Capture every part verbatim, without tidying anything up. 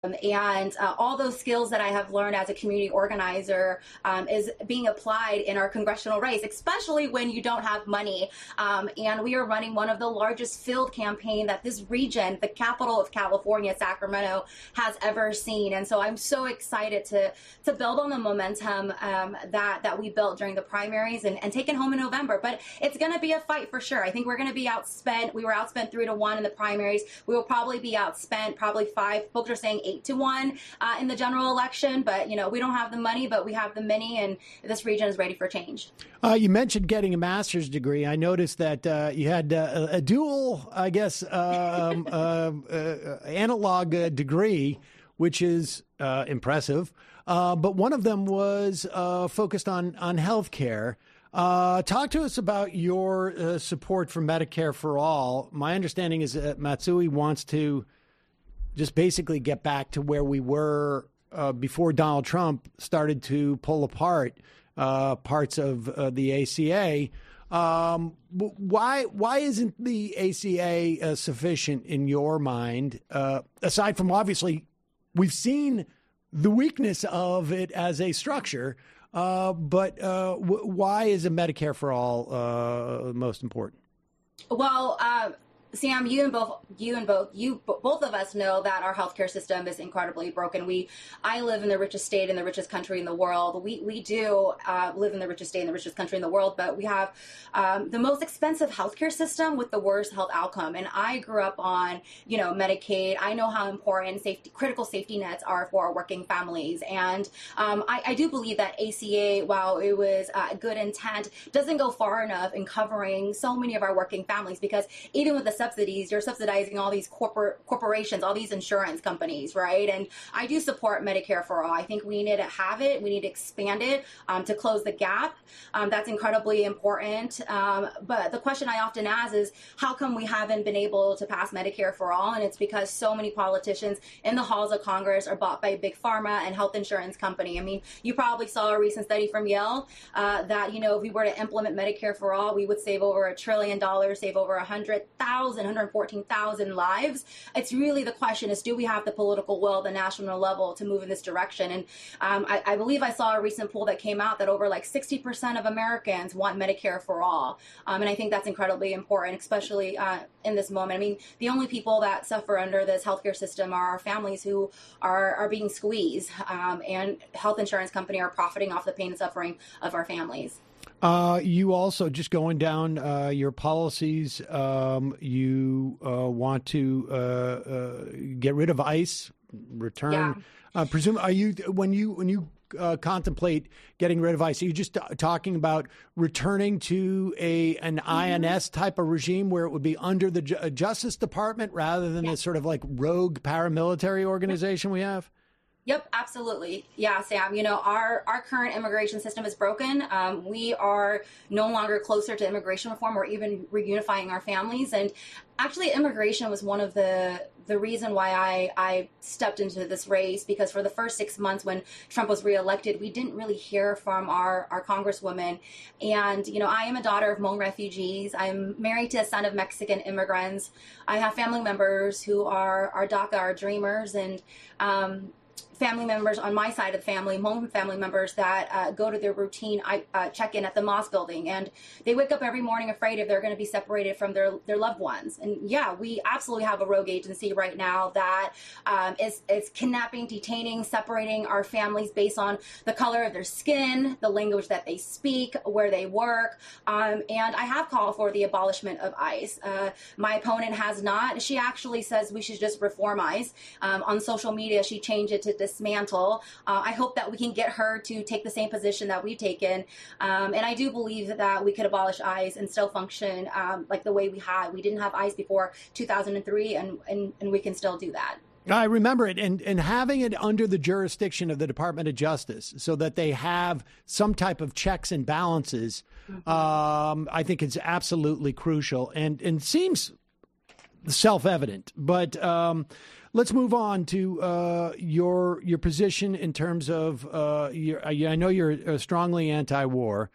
And uh, all those skills that I have learned as a community organizer um, is being applied in our congressional race, especially when you don't have money. Um, and we are running one of the largest field campaign that this region, the capital of California, Sacramento, has ever seen. And so I'm so excited to to build on the momentum um, that that we built during the primaries and, and take it home in November. But it's going to be a fight for sure. I think we're going to be outspent. We were outspent three to one in the primaries. We will probably be outspent probably five. Folks are saying eight to one uh, in the general election, but you know we don't have the money, but we have the many, and this region is ready for change. Uh, you mentioned getting a master's degree. I noticed that uh, you had uh, a dual, I guess, um, uh, uh, analog uh, degree, which is uh, impressive. Uh, but one of them was uh, focused on on healthcare. Uh, talk to us about your uh, support for Medicare for All. My understanding is that Matsui wants to just basically get back to where we were uh, before Donald Trump started to pull apart uh, parts of uh, the A C A. Um, why why isn't the A C A uh, sufficient in your mind? Uh, aside from obviously, we've seen the weakness of it as a structure, uh, but uh, w- why is a Medicare for All uh, most important? Well, uh, Sam, you and both you and both you both of us know that our healthcare system is incredibly broken. We, I live in the richest state in the richest country in the world. We we do uh, live in the richest state in the richest country in the world, but we have um, the most expensive healthcare system with the worst health outcome. And I grew up on you know Medicaid. I know how important safety, critical safety nets are for our working families. And um, I, I do believe that A C A, while it was uh, good intent, doesn't go far enough in covering so many of our working families, because even with the subsidies, you're subsidizing all these corporate corporations, all these insurance companies, right? And I do support Medicare for All. I think we need to have it. We need to expand it um, to close the gap. Um, that's incredibly important. Um, but the question I often ask is, how come we haven't been able to pass Medicare for All? And it's because so many politicians in the halls of Congress are bought by big pharma and health insurance company. I mean, you probably saw a recent study from Yale uh, that, you know, if we were to implement Medicare for All, we would save over a trillion dollars, save over a hundred thousand, one hundred fourteen thousand lives. It's really the question is, do we have the political will at the national level to move in this direction? And um, I, I believe I saw a recent poll that came out that over like sixty percent of Americans want Medicare for All. Um, and I think that's incredibly important, especially uh, in this moment. I mean, the only people that suffer under this healthcare system are our families who are, are being squeezed, um, and health insurance company are profiting off the pain and suffering of our families. Uh, you also, just going down uh, your policies, um, you uh, want to uh, uh, get rid of ICE, return. Yeah. Uh, presume are you when you when you uh, contemplate getting rid of ICE? Are you just t- talking about returning to a an mm-hmm. I N S type of regime where it would be under the Ju- Justice Department rather than yeah. this sort of like rogue paramilitary organization we have? Yep, absolutely. Yeah, Sam, you know, our, our current immigration system is broken. Um, we are no longer closer to immigration reform or even reunifying our families. And actually, immigration was one of the the reason why I, I stepped into this race, because for the first six months when Trump was reelected, we didn't really hear from our, our congresswoman. And, you know, I am a daughter of Hmong refugees. I'm married to a son of Mexican immigrants. I have family members who are, are DACA, are dreamers, and um, family members on my side of the family, Hmong family members that uh, go to their routine uh, check-in at the mosque building, and they wake up every morning afraid if they're going to be separated from their, their loved ones. And yeah, we absolutely have a rogue agency right now that um, is, is kidnapping, detaining, separating our families based on the color of their skin, the language that they speak, where they work. Um, and I have called for the abolishment of ICE. Uh, my opponent has not. She actually says we should just reform ICE. Um, on social media, she changed it to dismantle. Uh, I hope that we can get her to take the same position that we've taken. Um, and I do believe that we could abolish ICE and still function um, like the way we had. We didn't have ICE before two thousand three, and, and, and we can still do that. I remember it, and, and having it under the jurisdiction of the Department of Justice so that they have some type of checks and balances, mm-hmm. um, I think it's absolutely crucial and, and seems self-evident. But um, let's move on to uh, your your position in terms of uh, your, I know you're strongly anti-war,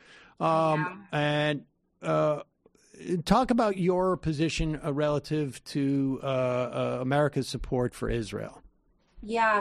um, yeah. and uh, talk about your position uh, relative to uh, uh, America's support for Israel. Yeah.